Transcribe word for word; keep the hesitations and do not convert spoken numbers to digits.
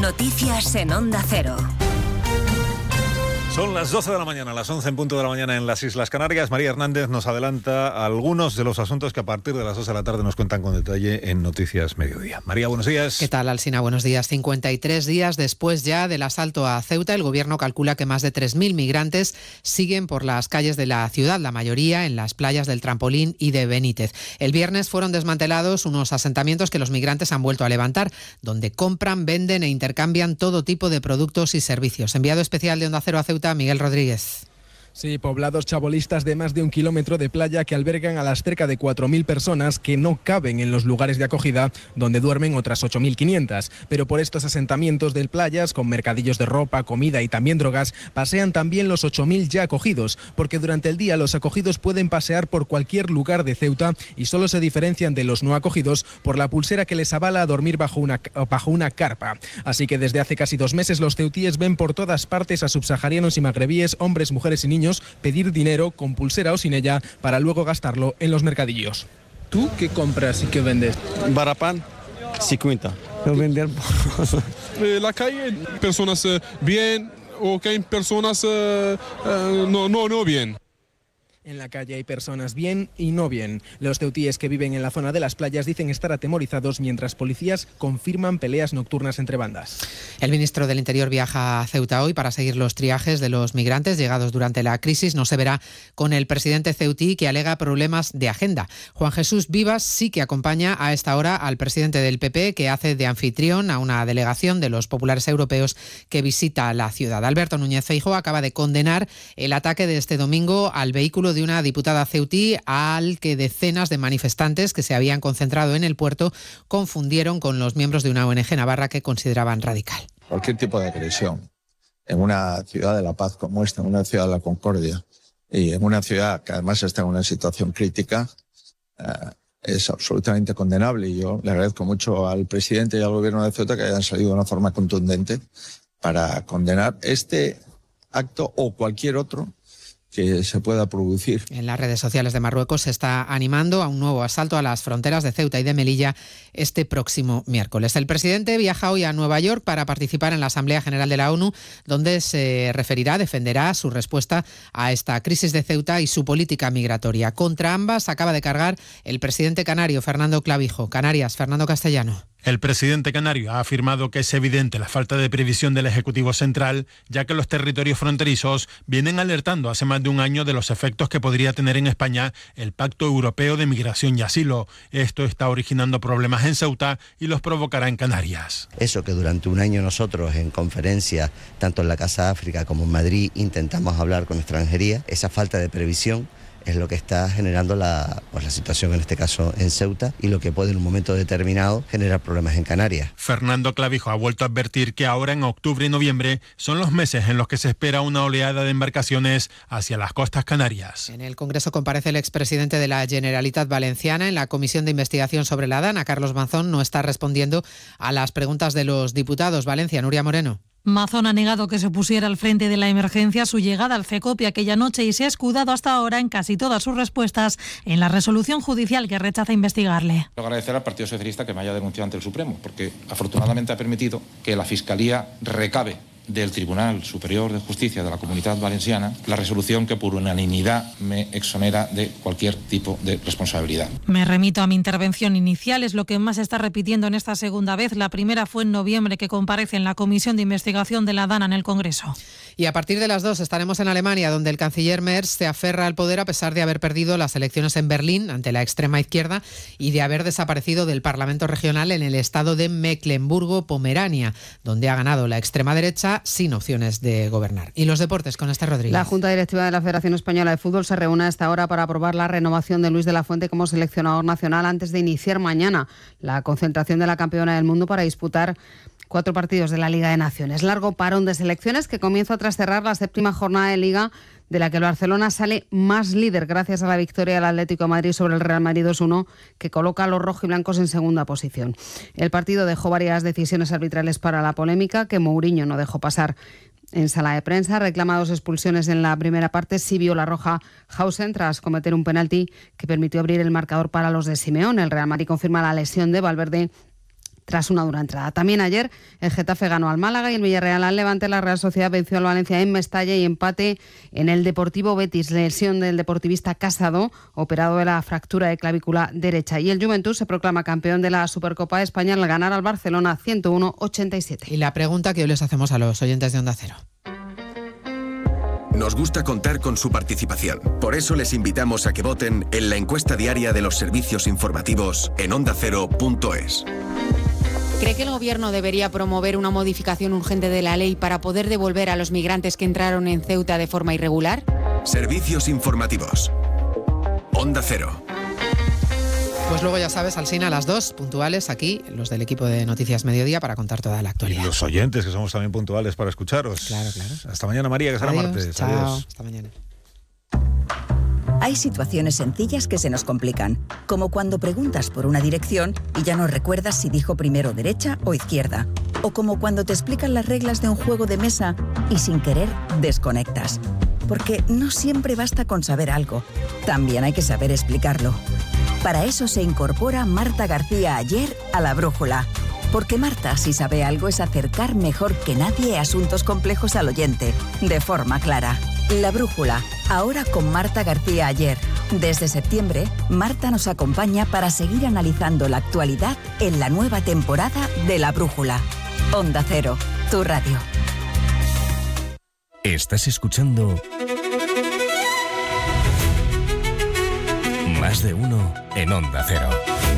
Noticias en Onda Cero. Son las doce de la mañana, las once en punto de la mañana en las Islas Canarias. María Hernández nos adelanta algunos de los asuntos que a partir de las dos de la tarde nos cuentan con detalle en Noticias Mediodía. María, buenos días. ¿Qué tal, Alsina? Buenos días. cincuenta y tres días después ya del asalto a Ceuta, el gobierno calcula que más de tres mil migrantes siguen por las calles de la ciudad, la mayoría en las playas del Trampolín y de Benítez. El viernes fueron desmantelados unos asentamientos que los migrantes han vuelto a levantar, donde compran, venden e intercambian todo tipo de productos y servicios. Enviado especial de Onda Cero a Ceuta, Miguel Rodríguez. Sí, poblados chabolistas de más de un kilómetro de playa que albergan a las cerca de cuatro mil personas que no caben en los lugares de acogida donde duermen otras ocho mil quinientas. Pero por estos asentamientos de playas, con mercadillos de ropa, comida y también drogas, pasean también los ocho mil ya acogidos, porque durante el día los acogidos pueden pasear por cualquier lugar de Ceuta y solo se diferencian de los no acogidos por la pulsera que les avala a dormir bajo una, bajo una carpa. Así que desde hace casi dos meses los ceutíes ven por todas partes a subsaharianos y magrebíes, hombres, mujeres y niños, pedir dinero con pulsera o sin ella para luego gastarlo en los mercadillos. ¿Tú qué compras y qué vendes? Barapán, cincuenta. No vender. eh, la calle, personas eh, bien o que hay personas eh, eh, no, no, no bien. En la calle hay personas bien y no bien. Los ceutíes que viven en la zona de las playas dicen estar atemorizados mientras policías confirman peleas nocturnas entre bandas. El ministro del Interior viaja a Ceuta hoy para seguir los triajes de los migrantes llegados durante la crisis. No se verá con el presidente ceutí, que alega problemas de agenda. Juan Jesús Vivas sí que acompaña a esta hora al presidente del P P, que hace de anfitrión a una delegación de los populares europeos que visita la ciudad. Alberto Núñez Feijóo acaba de condenar el ataque de este domingo al vehículo de una diputada ceutí, al que decenas de manifestantes que se habían concentrado en el puerto confundieron con los miembros de una O N G navarra que consideraban radical. Cualquier tipo de agresión en una ciudad de la paz como esta, en una ciudad de la concordia y en una ciudad que además está en una situación crítica, eh, es absolutamente condenable. Y yo le agradezco mucho al presidente y al gobierno de Ceuta que hayan salido de una forma contundente para condenar este acto o cualquier otro que se pueda producir. En las redes sociales de Marruecos se está animando a un nuevo asalto a las fronteras de Ceuta y de Melilla este próximo miércoles. El presidente viaja hoy a Nueva York para participar en la Asamblea General de la ONU, donde se referirá, defenderá su respuesta a esta crisis de Ceuta y su política migratoria. Contra ambas acaba de cargar el presidente canario, Fernando Clavijo. Canarias, Fernando Castellano. El presidente canario ha afirmado que es evidente la falta de previsión del Ejecutivo Central, ya que los territorios fronterizos vienen alertando hace más de un año de los efectos que podría tener en España el Pacto Europeo de Migración y Asilo. Esto está originando problemas en Ceuta y los provocará en Canarias. Eso que durante un año nosotros en conferencias, tanto en la Casa África como en Madrid, intentamos hablar con extranjería, esa falta de previsión es lo que está generando la, pues la situación en este caso en Ceuta y lo que puede en un momento determinado generar problemas en Canarias. Fernando Clavijo ha vuelto a advertir que ahora en octubre y noviembre son los meses en los que se espera una oleada de embarcaciones hacia las costas canarias. En el Congreso comparece el expresidente de la Generalitat Valenciana en la Comisión de Investigación sobre la DANA. Carlos Mazón no está respondiendo a las preguntas de los diputados. Valencia, Nuria Moreno. Mazón ha negado que se pusiera al frente de la emergencia su llegada al FECOPI aquella noche y se ha escudado hasta ahora en casi todas sus respuestas en la resolución judicial que rechaza investigarle. Quiero agradecer al Partido Socialista que me haya denunciado ante el Supremo, porque afortunadamente ha permitido que la Fiscalía recabe del Tribunal Superior de Justicia de la Comunidad Valenciana la resolución que por unanimidad me exonera de cualquier tipo de responsabilidad. Me remito a mi intervención inicial, es lo que más se está repitiendo en esta segunda vez. La primera fue en noviembre, que comparece en la Comisión de Investigación de la DANA en el Congreso. Y a partir de las dos estaremos en Alemania, donde el canciller Merz se aferra al poder a pesar de haber perdido las elecciones en Berlín ante la extrema izquierda y de haber desaparecido del Parlamento regional en el estado de Mecklemburgo-Pomerania, donde ha ganado la extrema derecha sin opciones de gobernar. Y los deportes con Esther Rodríguez. La Junta Directiva de la Federación Española de Fútbol se reúne a esta hora para aprobar la renovación de Luis de la Fuente como seleccionador nacional antes de iniciar mañana la concentración de la campeona del mundo para disputar cuatro partidos de la Liga de Naciones. Largo parón de selecciones que comienza tras cerrar la séptima jornada de Liga, de la que el Barcelona sale más líder gracias a la victoria del Atlético de Madrid sobre el Real Madrid dos uno, que coloca a los rojiblancos en segunda posición. El partido dejó varias decisiones arbitrales para la polémica, que Mourinho no dejó pasar en sala de prensa. Reclama dos expulsiones en la primera parte. Sí vio la roja Hausen tras cometer un penalti que permitió abrir el marcador para los de Simeone. El Real Madrid confirma la lesión de Valverde, tras una dura entrada. También ayer el Getafe ganó al Málaga y el Villarreal al Levante. La Real Sociedad venció al Valencia en Mestalla y empate en el Deportivo Betis. Lesión del deportivista Casado, operado de la fractura de clavícula derecha. Y el Juventus se proclama campeón de la Supercopa de España al ganar al Barcelona ciento uno a ochenta y siete. Y la pregunta que hoy les hacemos a los oyentes de Onda Cero. Nos gusta contar con su participación. Por eso les invitamos a que voten en la encuesta diaria de los servicios informativos en onda cero punto es. ¿Cree que el Gobierno debería promover una modificación urgente de la ley para poder devolver a los migrantes que entraron en Ceuta de forma irregular? Servicios informativos. Onda Cero. Pues luego ya sabes, Alsina, a las dos, puntuales aquí, los del equipo de Noticias Mediodía, para contar toda la actualidad. Y los oyentes, que somos también puntuales para escucharos. Claro, claro. Hasta mañana, María, que será Adiós, martes. chao, Adiós. hasta mañana. Hay situaciones sencillas que se nos complican, como cuando preguntas por una dirección y ya no recuerdas si dijo primero derecha o izquierda, o como cuando te explican las reglas de un juego de mesa y sin querer desconectas. Porque no siempre basta con saber algo, también hay que saber explicarlo. Para eso se incorpora Marta García Ayer a La Brújula. Porque Marta, si sabe algo, es acercar mejor que nadie asuntos complejos al oyente, de forma clara. La Brújula, ahora con Marta García Ayer. Desde septiembre, Marta nos acompaña para seguir analizando la actualidad en la nueva temporada de La Brújula. Onda Cero, tu radio. Estás escuchando Más de Uno en Onda Cero.